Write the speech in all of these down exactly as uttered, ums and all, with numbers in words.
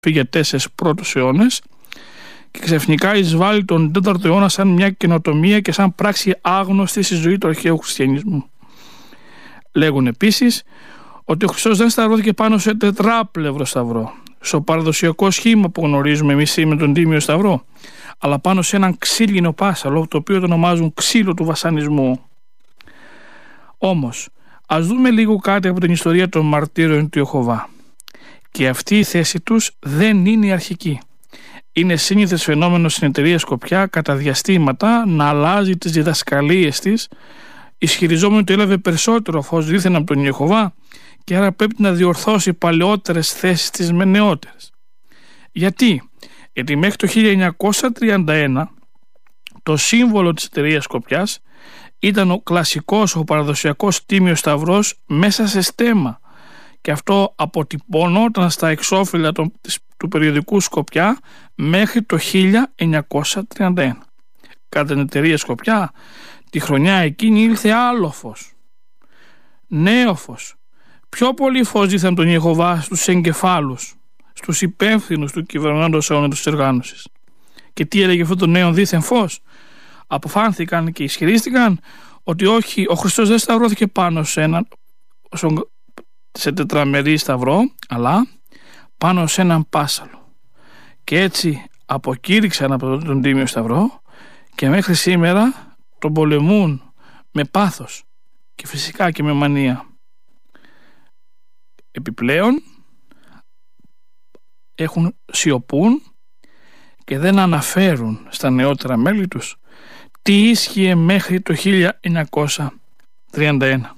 για τέσσερις πρώτους αιώνες και ξαφνικά εισβάλλει τον τέταρτο αιώνα σαν μια καινοτομία και σαν πράξη άγνωστη στη ζωή του αρχαίου χριστιανισμού. Λέγουν επίσης ότι ο Χριστός δεν σταυρώθηκε πάνω σε τετράπλευρο σταυρό, στο παραδοσιακό σχήμα που γνωρίζουμε εμείς με τον Τίμιο Σταυρό, αλλά πάνω σε έναν ξύλινο πάσαλο, το οποίο το ονομάζουν ξύλο του βασανισμού. Όμως, ας δούμε λίγο κάτι από την ιστορία των μαρτύρων του Ιεχωβά. Και αυτή η θέση τους δεν είναι η αρχική. Είναι σύνηθες φαινόμενο στην εταιρεία Σκοπιά κατά διαστήματα να αλλάζει τις διδασκαλίες της, ισχυριζόμενο ότι έλαβε περισσότερο φως δήθεν από τον Ιεχωβά και άρα πρέπει να διορθώσει παλαιότερες θέσεις της με νεότερες. Γιατί? Γιατί μέχρι το χίλια εννιακόσια τριάντα ένα το σύμβολο της εταιρείας Σκοπιάς ήταν ο κλασικός, ο παραδοσιακός Τίμιος Σταυρός μέσα σε στέμμα, και αυτό αποτυπώνονταν στα εξώφυλλα του, του περιοδικού Σκοπιά μέχρι το χίλια εννιακόσια τριάντα ένα. Κατά την εταιρεία Σκοπιά τη χρονιά εκείνη ήλθε άλλο φως, νέο φως, πιο πολύ φως δίθεν τον Ιεχωβά στους εγκεφάλους, στους υπεύθυνους του κυβερνώντος αιώνα της οργάνωσης. Και τι έλεγε αυτό το νέο δίθεν φως? Αποφάνθηκαν και ισχυρίστηκαν ότι όχι, ο Χριστός δεν σταυρώθηκε πάνω σε έναν σε τετραμερή σταυρό, αλλά πάνω σε έναν πάσαλο. Και έτσι αποκήρυξαν από τον Τίμιο Σταυρό και μέχρι σήμερα τον πολεμούν με πάθος και φυσικά και με μανία. Επιπλέον έχουν σιωπούν και δεν αναφέρουν στα νεότερα μέλη τους τι ίσχυε μέχρι το χίλια εννιακόσια τριάντα ένα.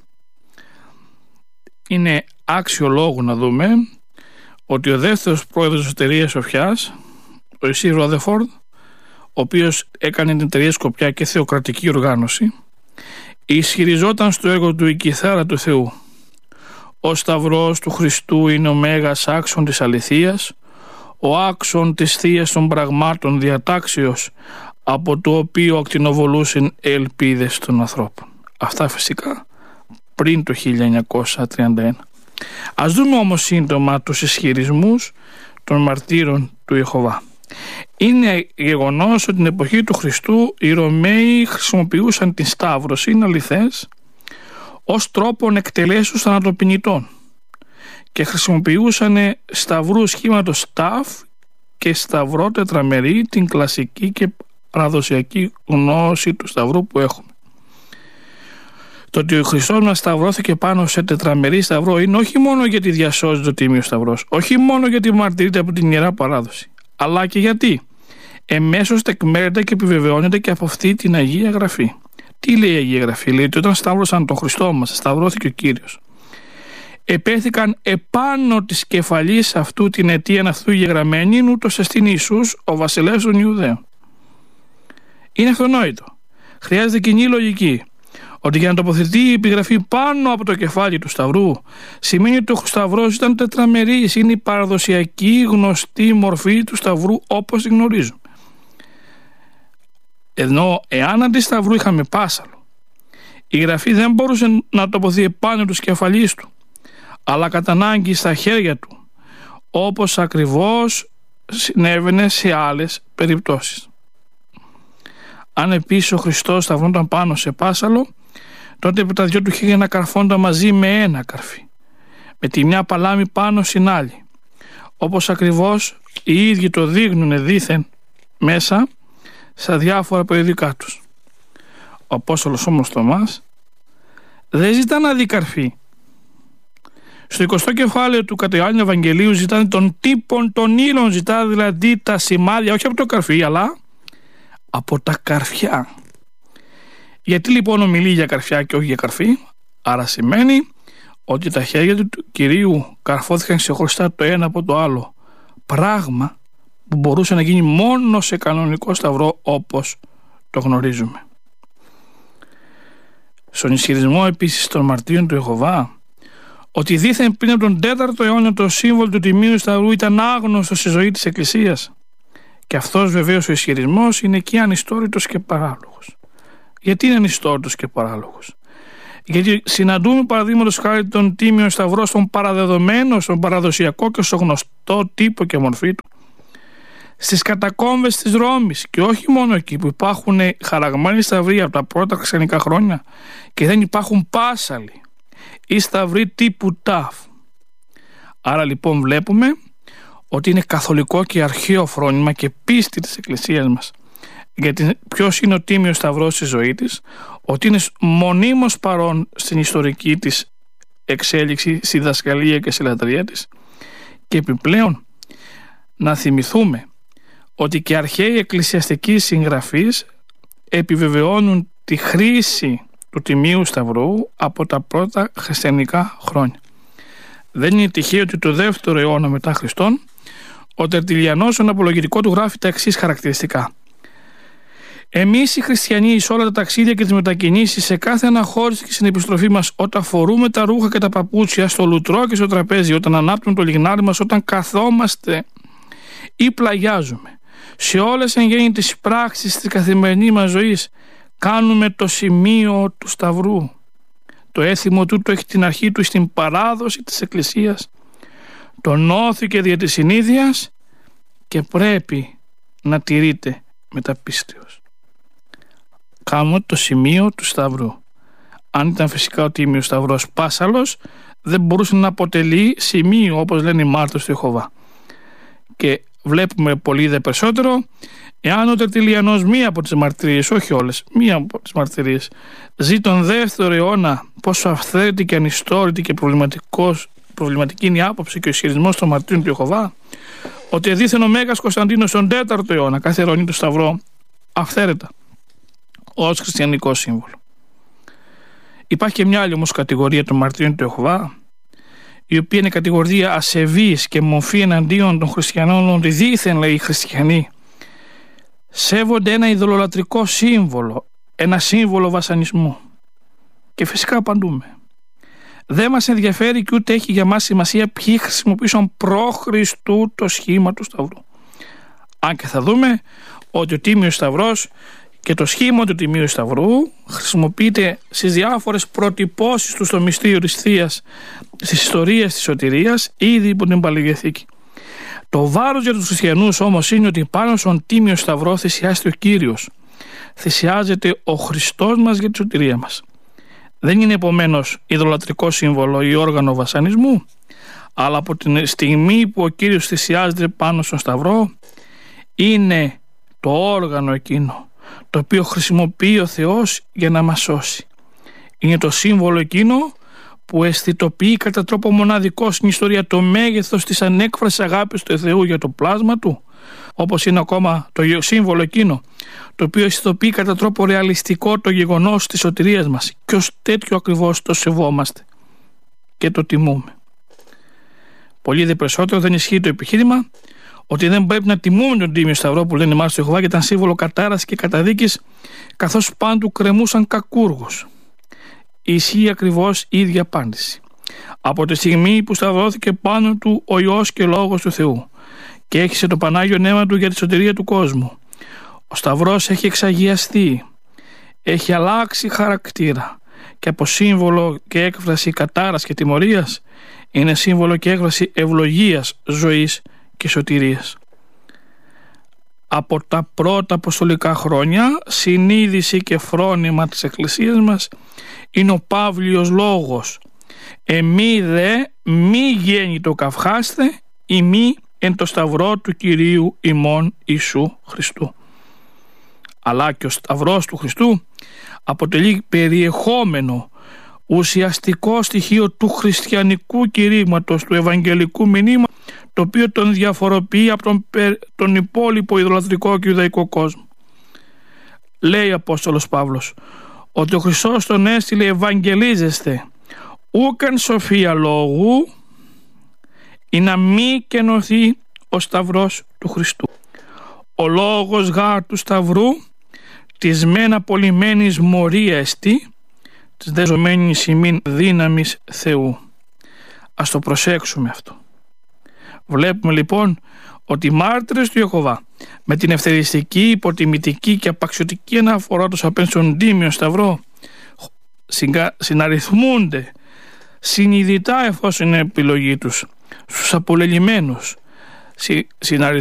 Είναι άξιο λόγου να δούμε ότι ο δεύτερος πρόεδρος της εταιρείας Σοφιάς, ο Ισί Ρόδεφορντ, ο οποίος έκανε την εταιρεία Σκοπιά και θεοκρατική οργάνωση, ισχυριζόταν στο έργο του «Η κιθάρα του Θεού». Ο σταυρός του Χριστού είναι ο μέγας άξον της αληθείας, ο άξον της θείας των πραγμάτων διατάξεως, από το οποίο ακτινοβολούσαν ελπίδες των ανθρώπων. Αυτά φυσικά πριν το χίλια εννιακόσια τριάντα ένα. Ας δούμε όμως σύντομα τους ισχυρισμούς των μαρτύρων του Ιεχωβά. Είναι γεγονός ότι την εποχή του Χριστού οι Ρωμαίοι χρησιμοποιούσαν την σταύρωση, είναι αληθές, ως τρόπον εκτελέσεως θανατοποιητών και χρησιμοποιούσαν σταυρού σχήματος ταφ και σταυρό τετραμερή, την κλασική και παραδοσιακή γνώση του σταυρού που έχουμε. Το ότι ο Χριστός μας σταυρώθηκε πάνω σε τετραμερή σταυρό είναι όχι μόνο γιατί διασώζει το Τίμιο Σταυρός, όχι μόνο γιατί μαρτυρείται από την Ιερά Παράδοση, αλλά και γιατί εμέσως τεκμέρεται και επιβεβαιώνεται και από αυτή την Αγία Γραφή. Τι λέει η Αγία Γραφή? Λέει ότι όταν σταύρωσαν τον Χριστό μας, σταυρώθηκε ο Κύριος, επέθηκαν επάνω της κεφαλής αυτού την αιτίαν αυτού γεγραμμένη, ούτως εστίν Ιησούς ο βασιλεύς των Ιουδαίων. Είναι αυτονόητο. Χρειάζεται κοινή λογική. Ότι για να τοποθετεί η επιγραφή πάνω από το κεφάλι του σταυρού σημαίνει ότι ο σταυρός ήταν τετραμερής, είναι η παραδοσιακή γνωστή μορφή του σταυρού όπως την γνωρίζουμε. Ενώ εάν αντί σταυρού είχαμε πάσαλο, η γραφή δεν μπορούσε να τοποθετεί πάνω του κεφαλής του, αλλά κατά ανάγκη στα χέρια του, όπως ακριβώς συνέβαινε σε άλλες περιπτώσεις. Αν επίσης ο Χριστός σταυρώνταν πάνω σε πάσαλο, τότε τα δυο του χέρια να καρφώνταν μαζί με ένα καρφί, με τη μια παλάμη πάνω στην άλλη, όπως ακριβώς οι ίδιοι το δείχνουν δήθεν μέσα στα διάφορα περιοδικά τους. Ο Απόστολος όμως Θωμάς δεν ζητά να δει καρφί. Στο εικοστό κεφάλαιο του κατ' Ιωάννη Ευαγγελίου ζητάνε τον τύπον των ύλων, ζητά δηλαδή τα σημάδια, όχι από το καρφί, αλλά από τα καρφιά. Γιατί λοιπόν ομιλεί για καρφιά και όχι για καρφί? Άρα σημαίνει ότι τα χέρια του Κυρίου καρφώθηκαν ξεχωριστά το ένα από το άλλο, πράγμα που μπορούσε να γίνει μόνο σε κανονικό σταυρό όπως το γνωρίζουμε. Στον ισχυρισμό επίσης των μαρτύρων του Ιεχωβά ότι δήθεν πριν από τον τέταρτο αιώνα το σύμβολο του Τιμίου Σταυρού ήταν άγνωστο στη ζωή της Εκκλησίας, και αυτός βεβαίως ο ισχυρισμός είναι και ανιστόρητος και παράλογος. Γιατί είναι ανιστόρητος και παράλογος? Γιατί συναντούμε παραδείγματος χάρη τον Τίμιο Σταυρό στον παραδεδομένο, στον παραδοσιακό και στο γνωστό τύπο και μορφή του. Στις κατακόμβες της Ρώμης, και όχι μόνο εκεί, που υπάρχουν χαραγμένοι σταυροί από τα πρώτα χριστιανικά χρόνια και δεν υπάρχουν πάσαλοι ή σταυροί τύπου τάφ. Άρα λοιπόν βλέπουμε ότι είναι καθολικό και αρχαίο φρόνημα και πίστη της Εκκλησίας μας. Γιατί ποιος είναι ο Τίμιος Σταυρός στη ζωή της, ότι είναι μονίμως παρόν στην ιστορική της εξέλιξη, στη διδασκαλία και στη λατρεία της. Και επιπλέον να θυμηθούμε ότι και αρχαίοι εκκλησιαστικοί συγγραφείς επιβεβαιώνουν τη χρήση του Τιμίου Σταυρού από τα πρώτα χριστιανικά χρόνια. Δεν είναι τυχαίο ότι το δεύτερο αιώνα μετά Χριστόν ο Τερτιλιανός στον απολογητικό του γράφει τα εξής χαρακτηριστικά. Εμείς οι χριστιανοί σε όλα τα ταξίδια και τις μετακινήσεις, σε κάθε αναχώρηση και στην επιστροφή μας, όταν φορούμε τα ρούχα και τα παπούτσια, στο λουτρό και στο τραπέζι, όταν ανάπτουμε το λιγνάρι μας, όταν καθόμαστε ή πλαγιάζουμε, σε όλες εν γέννη τις πράξεις της καθημερινής μας ζωής, κάνουμε το σημείο του Σταυρού. Το έθιμο τούτο έχει την αρχή του στην παράδοση της Εκκλησίας. Το νόθηκε δια της συνήθειας και πρέπει να τηρείται μεταπίστεως. Κάνουμε το σημείο του Σταυρού. Αν ήταν φυσικά ο Τίμιος Σταυρός πάσαλος, δεν μπορούσε να αποτελεί σημείο, όπως λένε οι μάρτυρες του Ιεχωβά. Και βλέπουμε πολύ δε περισσότερο, εάν ο Τερτιλιανός μία από τις μαρτυρίες, όχι όλες, μία από τις μαρτυρίες, ζει τον δεύτερο αιώνα, πόσο αυθαίρετη και ανιστόρητη και προβληματικός, προβληματική είναι η άποψη και ο ισχυρισμός των μαρτύρων του Ιεχωβά, ότι εδίθεν ο Μέγας Κωνσταντίνος τον τέταρτο αιώνα καθιερώνει το Σταυρό αυθαίρετα ως χριστιανικό σύμβολο. Υπάρχει και μια άλλη όμως κατηγορία των μαρτύρων του Ιεχωβά, η οποία είναι κατηγορία ασεβής και μορφή εναντίον των χριστιανών, ότι δήθεν, λέει, οι χριστιανοί σέβονται ένα ειδωλολατρικό σύμβολο, ένα σύμβολο βασανισμού. Και φυσικά απαντούμε. Δεν μας ενδιαφέρει και ούτε έχει για μας σημασία ποιοι χρησιμοποιήσαν προ Χριστού το σχήμα του Σταυρού. Αν και θα δούμε ότι ο Τίμιος Σταυρός και το σχήμα του Τιμίου Σταυρού χρησιμοποιείται στις διάφορες προτυπώσεις του στο μυστήριο της Θείας, στις ιστορίες της σωτηρίας, ήδη υπό την Παλαιά Διαθήκη. Το βάρος για τους χριστιανούς όμως είναι ότι πάνω στον Τίμιο Σταυρό θυσιάζεται ο Κύριος. Θυσιάζεται ο Χριστός μας για τη σωτηρία μας. Δεν είναι επομένως ειδωλατρικό σύμβολο ή όργανο βασανισμού, αλλά από την στιγμή που ο Κύριος θυσιάζεται πάνω στον Σταυρό, είναι το όργανο εκείνο το οποίο χρησιμοποιεί ο Θεός για να μας σώσει. Είναι το σύμβολο εκείνο που αισθητοποιεί κατά τρόπο μοναδικό στην ιστορία το μέγεθος της ανέκφρασης αγάπης του Θεού για το πλάσμα του, όπως είναι ακόμα το σύμβολο εκείνο το οποίο αισθητοποιεί κατά τρόπο ρεαλιστικό το γεγονός της σωτηρίας μας, και ως τέτοιο ακριβώς το σεβόμαστε και το τιμούμε. Πολύ δε περισσότερο δεν ισχύει το επιχείρημα ότι δεν πρέπει να τιμούμε τον Τίμιο Σταυρό που λένε οι μάρτυρες του Ιεχωβά, γιατί ήταν σύμβολο κατάρας και καταδίκης, καθώς πάντου κρεμούσαν κακούργους. Ισχύει ακριβώς η ίδια απάντηση. Από τη στιγμή που σταυρώθηκε πάνω του ο Υιός και Λόγος του Θεού και έχισε το Πανάγιο Νεύμα του για τη σωτηρία του κόσμου, ο Σταυρός έχει εξαγιαστεί, έχει αλλάξει χαρακτήρα και από σύμβολο και έκφραση κατάρας και τιμωρίας είναι σύμβολο και έκφραση ευλογίας, ζωής και σωτηρίας. Από τα πρώτα αποστολικά χρόνια, συνείδηση και φρόνημα της Εκκλησίας μας είναι ο Παύλιος Λόγος. Εμεί δε μη γέννητο καυχάστε, ημί εν το Σταυρό του Κυρίου ημών Ιησού Χριστού. Αλλά και ο Σταυρός του Χριστού αποτελεί περιεχόμενο, ουσιαστικό στοιχείο του χριστιανικού κηρύγματος, του ευαγγελικού μηνύματος, το οποίο τον διαφοροποιεί από τον, τον υπόλοιπο ιδωλατρικό και ιουδαϊκό κόσμο. Λέει ο Απόστολος Παύλος ότι ο Χριστός τον έστειλε ευαγγελίζεστε ούκαν σοφία λόγου, ή να μη κενωθεί ο Σταυρός του Χριστού. Ο λόγος γάρ του Σταυρού της μεν απολυμένης μορία εστί, της δε ζωμένης ημίν δύναμης Θεού. Ας το προσέξουμε αυτό. Βλέπουμε λοιπόν ότι οι μάρτυρες του Ιεχωβά με την ευθεριστική, υποτιμητική και απαξιωτική αναφορά τους απέναντι στον Τίμιο Σταυρό συγκα... συναριθμούνται συνειδητά, εφόσον είναι επιλογή τους, στους απολελειμμένους, συ... συναριθμούνται